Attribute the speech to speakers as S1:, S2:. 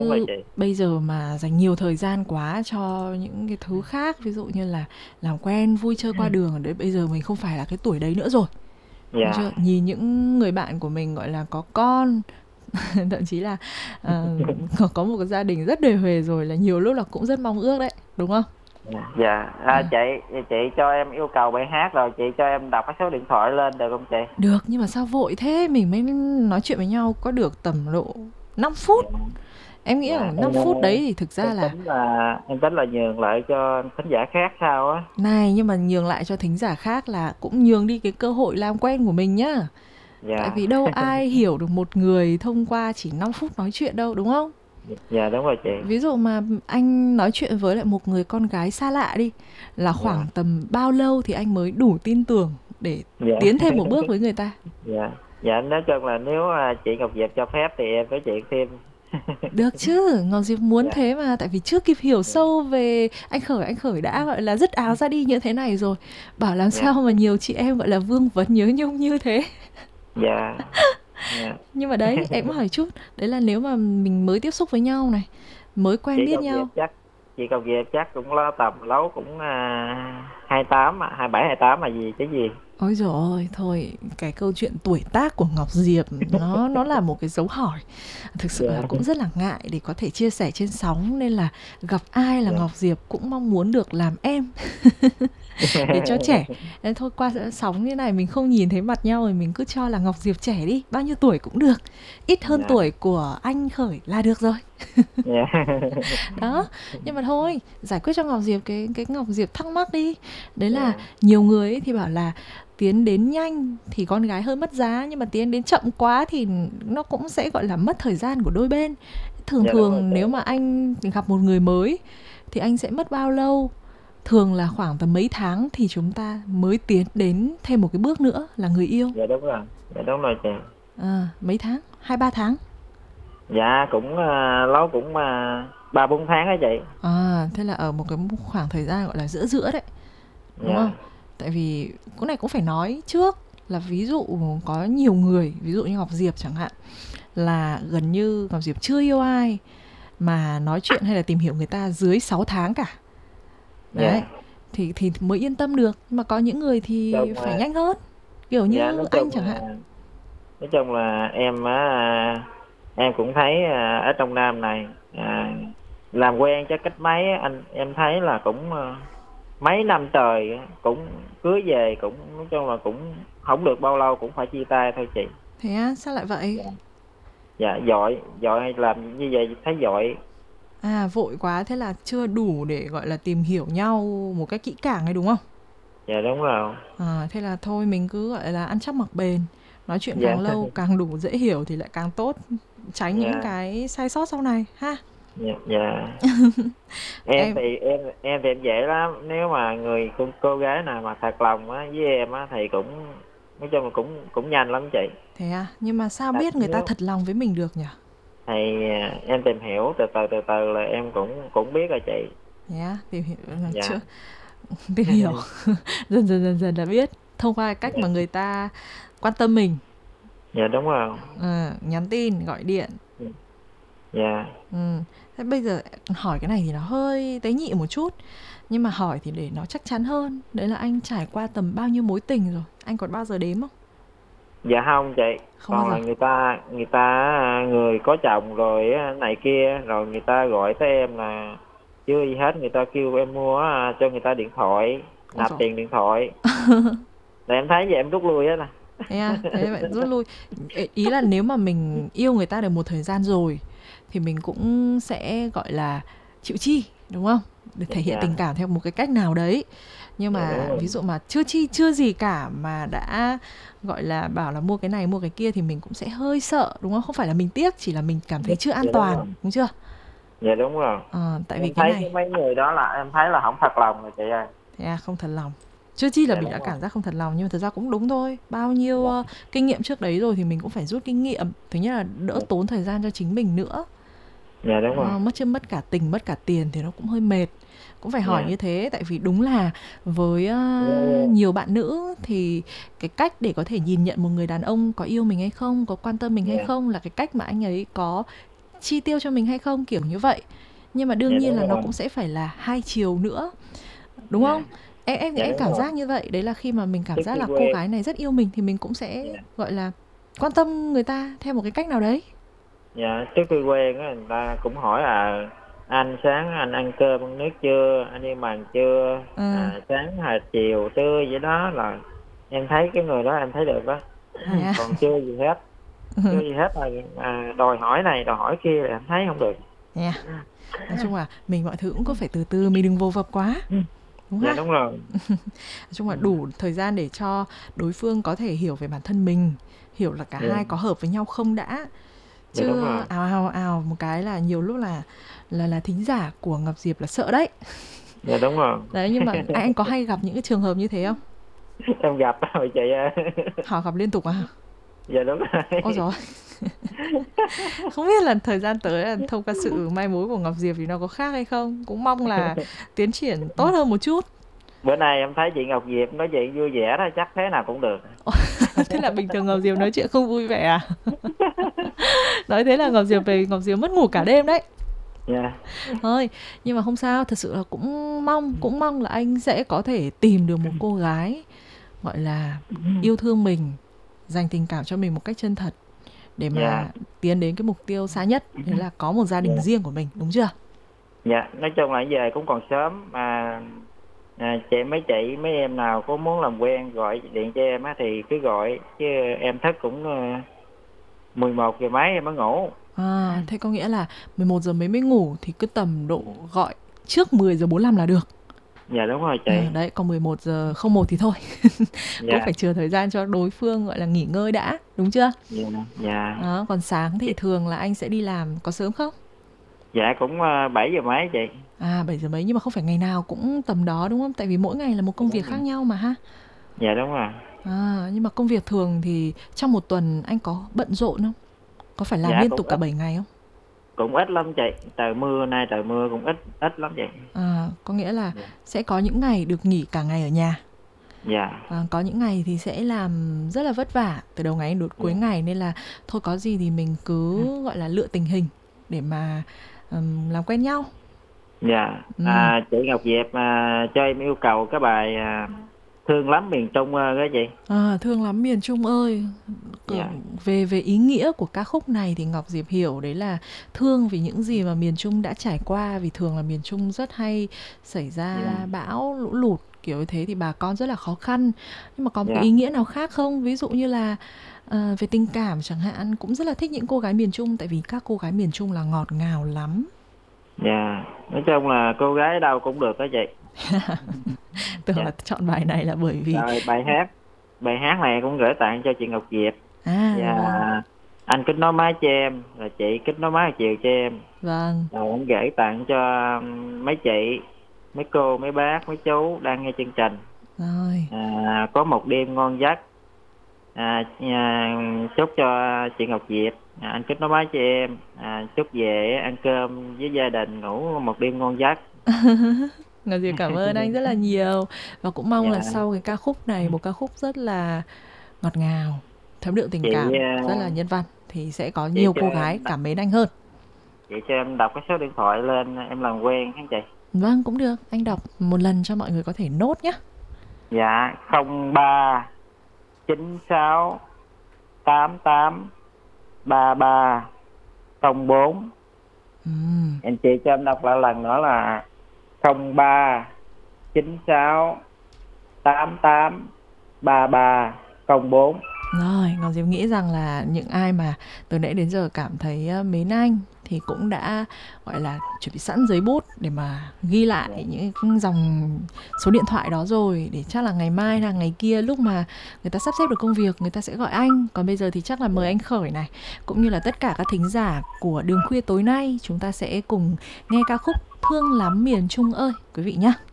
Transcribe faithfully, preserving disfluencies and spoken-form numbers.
S1: đúng rồi
S2: Chứ
S1: chị.
S2: bây giờ mà dành nhiều thời gian quá cho những cái thứ khác, ví dụ như là làm quen, vui chơi qua đường, đấy bây giờ mình không phải là cái tuổi đấy nữa rồi. Đúng
S1: Dạ.
S2: chưa? Nhìn những người bạn của mình gọi là có con, thậm chí là ờ, có có một cái gia đình rất đề huề rồi là nhiều lúc là cũng rất mong ước đấy, đúng không?
S1: Dạ. Dạ. À,
S2: À,
S1: chị chị cho em yêu cầu bài hát rồi, chị cho em đọc cái số điện thoại lên được không chị?
S2: được, nhưng mà sao vội thế? Mình mới nói chuyện với nhau có được tầm độ năm phút.
S1: Dạ.
S2: Em nghĩ là
S1: Dạ.
S2: năm
S1: em
S2: phút đấy thì thực ra
S1: em
S2: là
S1: tính là em tính là nhường lại cho thính giả khác sao á.
S2: này, nhưng mà nhường lại cho thính giả khác là cũng nhường đi cái cơ hội làm quen của mình nhá. Tại
S1: Dạ.
S2: vì đâu ai hiểu được một người thông qua chỉ năm phút nói chuyện đâu, đúng không?
S1: Dạ đúng rồi chị.
S2: Ví dụ mà anh nói chuyện với lại một người con gái xa lạ đi, là
S1: Dạ.
S2: khoảng tầm bao lâu thì anh mới đủ tin tưởng để
S1: Dạ.
S2: tiến thêm một bước với người ta?
S1: Dạ. Dạ nói chung là nếu à, chị Ngọc Diệp cho phép thì em nói chuyện thêm.
S2: Được chứ, Ngọc Diệp muốn
S1: Dạ.
S2: thế mà, tại vì chưa kịp hiểu
S1: Dạ.
S2: sâu về anh Khởi, anh Khởi đã gọi là dứt áo ra đi như thế này rồi. Bảo làm
S1: Dạ.
S2: sao mà nhiều chị em gọi là vương vấn nhớ nhung như thế.
S1: Dạ. Dạ.
S2: Nhưng mà đấy, em cũng hỏi chút, đấy là nếu mà mình mới tiếp xúc với nhau này, mới
S1: Chị
S2: quen biết
S1: Ngọc Diệp
S2: nhau.
S1: chắc chị Ngọc Diệp chắc cũng lo tầm lâu cũng à, hai tám à, hai bảy hai tám là gì chứ gì.
S2: Ôi dồi ôi, thôi, cái câu chuyện tuổi tác của Ngọc Diệp nó nó là một cái dấu hỏi. Thực sự là
S1: Dạ.
S2: cũng rất là ngại để có thể chia sẻ trên sóng, nên là gặp ai là
S1: Dạ.
S2: Ngọc Diệp cũng mong muốn được làm em để cho trẻ. Nên thôi qua sóng như này mình không nhìn thấy mặt nhau thì mình cứ cho là Ngọc Diệp trẻ đi, bao nhiêu tuổi cũng được. Ít hơn
S1: Dạ.
S2: tuổi của anh Khởi là được rồi.
S1: Dạ.
S2: Đó, nhưng mà thôi, giải quyết cho Ngọc Diệp cái cái Ngọc Diệp thắc mắc đi. Đấy là
S1: Dạ.
S2: nhiều người ấy thì bảo là tiến đến nhanh thì con gái hơi mất giá, nhưng mà tiến đến chậm quá thì nó cũng sẽ gọi là mất thời gian của đôi bên. Thường
S1: Dạ đúng rồi
S2: thường
S1: chị.
S2: nếu mà anh gặp một người mới thì anh sẽ mất bao lâu? Thường là khoảng tầm mấy tháng thì chúng ta mới tiến đến thêm một cái bước nữa là người yêu.
S1: Dạ đúng rồi. Dạ đúng rồi chị.
S2: À, mấy tháng? Hai ba tháng.
S1: Dạ cũng à, lâu cũng à, ba bốn tháng á chị.
S2: À, thế là ở một cái khoảng thời gian gọi là giữa giữa đấy, đúng không?
S1: Dạ.
S2: Tại vì cái này cũng phải nói trước là ví dụ có nhiều người, ví dụ như Ngọc Diệp chẳng hạn, là gần như Ngọc Diệp chưa yêu ai mà nói chuyện hay là tìm hiểu người ta dưới sáu tháng cả. Đấy,
S1: Dạ.
S2: thì thì mới yên tâm được. Nhưng mà có những người thì
S1: Chung
S2: phải
S1: là
S2: nhanh hơn, kiểu
S1: dạ
S2: như
S1: nói
S2: anh
S1: chung
S2: chẳng hạn.
S1: là nói chung là em á à, em cũng thấy à, ở trong Nam này à, làm quen cho cách mấy á, anh em thấy là cũng à, mấy năm trời á, cũng cưới về cũng nói chung là cũng không được bao lâu cũng phải chia tay thôi chị.
S2: Thế á, sao lại vậy?
S1: Dạ. Dạ dội dội làm như vậy thấy dội.
S2: À, vội quá thế là chưa đủ để gọi là tìm hiểu nhau một cách kỹ càng ấy đúng không?
S1: Dạ đúng rồi.
S2: À, thế là thôi mình cứ gọi là ăn chắc mặc bền, nói chuyện càng
S1: Dạ.
S2: lâu càng đủ dễ hiểu thì lại càng tốt, tránh những
S1: Dạ.
S2: cái sai sót sau này ha.
S1: Dạ. Dạ. em
S2: Em
S1: thì em em thì em dễ lắm, nếu mà người cô, cô gái nào mà thật lòng á với em á thì cũng nói chung là cũng cũng nhanh lắm chị.
S2: thế à, nhưng mà sao
S1: Tại
S2: biết người ta
S1: nếu
S2: thật lòng với mình được nhỉ?
S1: thì à, em tìm hiểu từ từ từ từ là em cũng cũng biết rồi chị.
S2: Thế à, tìm hiểu là chưa?
S1: Dạ.
S2: Tìm hiểu dần dần dần dần là biết thông qua cách mà
S1: Dạ.
S2: người ta quan tâm mình,
S1: Dạ đúng rồi.
S2: ờ, nhắn tin, gọi điện.
S1: Dạ.
S2: Ừ. Thế bây giờ hỏi cái này thì nó hơi tế nhị một chút, nhưng mà hỏi thì để nó chắc chắn hơn. Đấy là anh trải qua tầm bao nhiêu mối tình rồi? Anh còn bao giờ đếm không?
S1: Dạ không chị,
S2: Không bao
S1: còn
S2: giờ.
S1: là người ta người ta à, người có chồng rồi á, này kia rồi người ta gọi tới em là chưa gì hết, người ta kêu em mua à, cho người ta điện thoại,
S2: Ôi
S1: nạp
S2: dồi.
S1: tiền điện thoại, là em thấy vậy em rút lui hết à.
S2: Thế à, thế vậy rút lui. Ý là nếu mà mình yêu người ta được một thời gian rồi thì mình cũng sẽ gọi là chịu chi, đúng không? Để thể hiện tình
S1: Dạ.
S2: cảm theo một cái cách nào đấy. Nhưng
S1: Dạ đúng
S2: mà
S1: rồi.
S2: ví dụ mà chưa chi chưa gì cả mà đã gọi là bảo là mua cái này mua cái kia thì mình cũng sẽ hơi sợ, đúng không? Không phải là mình tiếc, chỉ là mình cảm
S1: Dạ,
S2: thấy chưa an
S1: dạ đúng
S2: toàn,
S1: rồi.
S2: đúng chưa?
S1: Dạ đúng rồi.
S2: Ờ, tại vì
S1: Em
S2: cái
S1: thấy cái
S2: này,
S1: mấy người đó là em thấy là không thật lòng rồi chị ơi.
S2: thế à, không thật lòng. Chưa chi là
S1: Dạ
S2: mình đã
S1: đúng rồi.
S2: cảm giác không thật lòng, nhưng mà thật ra cũng đúng thôi. Bao nhiêu
S1: Dạ.
S2: ờ, kinh nghiệm trước đấy rồi thì mình cũng phải rút kinh nghiệm. Thứ nhất là đỡ
S1: Dạ.
S2: tốn thời gian cho chính mình nữa.
S1: Dạ đúng rồi.
S2: Ờ, mất chứ mất cả tình, mất cả tiền thì nó cũng hơi mệt. Cũng phải hỏi
S1: Dạ.
S2: như thế, tại vì đúng là với ờ,
S1: Dạ. Dạ.
S2: nhiều bạn nữ thì cái cách để có thể nhìn nhận một người đàn ông có yêu mình hay không, có quan tâm mình hay
S1: Dạ.
S2: không là cái cách mà anh ấy có chi tiêu cho mình hay không, kiểu như vậy. Nhưng mà đương
S1: Dạ
S2: nhiên
S1: đúng
S2: là nó
S1: rồi.
S2: cũng sẽ phải là hai chiều nữa, đúng
S1: Dạ.
S2: không? Em em
S1: Dạ
S2: em
S1: đúng
S2: cảm
S1: rồi.
S2: giác như vậy, đấy là khi mà mình cảm
S1: Trước
S2: giác
S1: khi
S2: là cô
S1: quen.
S2: gái này rất yêu mình thì mình cũng sẽ
S1: Dạ.
S2: gọi là quan tâm người ta theo một cái cách nào đấy.
S1: Dạ, trước khi quen á người ta cũng hỏi là anh sáng anh ăn cơm ăn nước chưa, anh đi mần chưa,
S2: Ờ,
S1: à, sáng hay chiều trưa vậy đó, là em thấy cái người đó em thấy được đó.
S2: yeah.
S1: Còn chưa gì hết, chưa gì hết là à, đòi hỏi này đòi hỏi kia là em thấy không được.
S2: Yeah. Nói chung là mình mọi thứ cũng có phải từ từ, mình đừng vô vập quá, đúng
S1: Dạ
S2: ha?
S1: đúng rồi.
S2: Nói chung là đủ thời gian để cho đối phương có thể hiểu về bản thân mình, hiểu là cả
S1: Dạ.
S2: hai có hợp với nhau không đã.
S1: Dạ đúng
S2: Chứ
S1: rồi.
S2: ào ào ào một cái là nhiều lúc là là là thính giả của Ngọc Diệp là sợ đấy.
S1: Dạ đúng rồi.
S2: Đấy, nhưng mà anh, anh có hay gặp những cái trường hợp như thế không?
S1: Em gặp rồi chị ơi.
S2: Họ gặp liên tục à?
S1: Dạ đúng rồi.
S2: Ôi rồi, không biết là thời gian tới là thông qua sự mai mối của Ngọc Diệp thì nó có khác hay không? Cũng mong là tiến triển tốt hơn một chút.
S1: Bữa nay em thấy chị Ngọc Diệp nói chuyện vui vẻ đó, chắc thế nào cũng được.
S2: Thế là bình thường Ngọc Diệp nói chuyện không vui vẻ à? Nói thế là Ngọc Diệp về Ngọc Diệp mất ngủ cả đêm đấy.
S1: Dạ.
S2: Thôi, nhưng mà không sao, thật sự là cũng mong cũng mong là anh sẽ có thể tìm được một cô gái gọi là yêu thương mình, dành tình cảm cho mình một cách chân thật để
S1: Dạ.
S2: mà tiến đến cái mục tiêu xa nhất, đấy là có một gia đình
S1: Dạ.
S2: riêng của mình, đúng chưa?
S1: Dạ, nói chung là về cũng còn sớm mà, à, chị mấy chị mấy em nào có muốn làm quen gọi điện cho em á thì cứ gọi, chứ em thức cũng uh, mười một giờ mấy em mới ngủ.
S2: À, thế có nghĩa là mười một giờ mấy mới ngủ thì cứ tầm độ gọi trước mười giờ bốn mươi lăm là được.
S1: Dạ đúng rồi chị.
S2: À, đấy, còn mười một giờ không một thì thôi. Cũng
S1: Dạ.
S2: phải chừa thời gian cho đối phương gọi là nghỉ ngơi đã, đúng chưa?
S1: Dạ. Dạ.
S2: Đó, còn sáng thì thường là anh sẽ đi làm có sớm không?
S1: Dạ cũng uh, bảy giờ mấy chị.
S2: À, bảy giờ mấy, nhưng mà không phải ngày nào cũng tầm đó đúng không? Tại vì mỗi ngày là một
S1: Dạ
S2: công
S1: đúng
S2: việc
S1: rồi.
S2: khác nhau mà ha.
S1: Dạ đúng rồi.
S2: À, nhưng mà công việc thường thì trong một tuần anh có bận rộn không? Có phải làm
S1: Dạ
S2: liên
S1: cũng
S2: tục cả
S1: ít,
S2: bảy ngày không?
S1: cũng ít lắm chị. Trời mưa nay trời mưa cũng ít ít lắm chị.
S2: À, có nghĩa là
S1: Dạ.
S2: sẽ có những ngày được nghỉ cả ngày ở nhà.
S1: Dạ.
S2: À, có những ngày thì sẽ làm rất là vất vả từ đầu ngày đến cuối
S1: Dạ.
S2: ngày, nên là thôi có gì thì mình cứ gọi là lựa tình hình để mà ừm, làm quen nhau.
S1: Dạ.
S2: Ừm.
S1: À, chị Ngọc Diệp à, cho em yêu cầu cái bài à, Thương lắm miền Trung ờ, đó chị.
S2: À, thương lắm miền Trung ơi. Cờ-
S1: Dạ.
S2: về về ý nghĩa của ca khúc này thì Ngọc Diệp hiểu đấy là thương vì những gì mà miền Trung đã trải qua, vì thường là miền Trung rất hay xảy ra
S1: Dạ.
S2: bão lũ lụt kiểu như thế thì bà con rất là khó khăn. Nhưng mà có một cái
S1: Dạ.
S2: ý nghĩa nào khác không, ví dụ như là ờ, về tình cảm chẳng hạn, cũng rất là thích những cô gái miền Trung tại vì các cô gái miền Trung là ngọt ngào lắm.
S1: Dạ, nói chung là cô gái đâu cũng được đó chị.
S2: Tưởng là
S1: Dạ.
S2: chọn bài này là bởi vì
S1: Rồi bài hát, bài hát này cũng gửi tặng cho chị Ngọc Diệp.
S2: à
S1: Và
S2: vâng,
S1: anh kết nối máy cho em, là chị kết nối máy chiều cho em.
S2: vâng,
S1: Rồi cũng gửi tặng cho um, mấy chị, mấy cô, mấy bác, mấy chú đang nghe chương trình.
S2: rồi.
S1: À, có một đêm ngon giấc. À, à, chúc cho chị Ngọc Diệp, à, anh kết nối máy cho em. À, chúc về ăn cơm với gia đình, ngủ một đêm ngon giấc.
S2: Ngọc Diệp cảm ơn anh rất là nhiều và cũng mong là
S1: Dạ.
S2: sau cái ca khúc này, một ca khúc rất là ngọt ngào, thấm đượm tình
S1: chị
S2: cảm, rất là
S1: à,
S2: nhân văn thì sẽ có
S1: chị
S2: nhiều
S1: cho
S2: cô
S1: em
S2: gái cảm mến anh hơn.
S1: chị cho em đọc cái số điện thoại lên em làm quen hả chị?
S2: Vâng, cũng được, anh đọc một lần cho mọi người có thể nốt nhé.
S1: Dạ không ba chín sáu tám tám ba ba không bốn.
S2: Ừm,
S1: Anh chị cho em đọc lại lần nữa là không ba chín sáu tám tám ba ba không bốn.
S2: Rồi, Ngọc Diệp nghĩ rằng là những ai mà từ nãy đến giờ cảm thấy ờ, mến anh thì cũng đã gọi là chuẩn bị sẵn giấy bút để mà ghi lại những dòng số điện thoại đó rồi, để chắc là ngày mai là ngày kia lúc mà người ta sắp xếp được công việc người ta sẽ gọi anh. Còn bây giờ thì chắc là mời anh Khởi này, cũng như là tất cả các thính giả của Đường Khuya tối nay, chúng ta sẽ cùng nghe ca khúc Thương lắm miền Trung ơi quý vị nhé.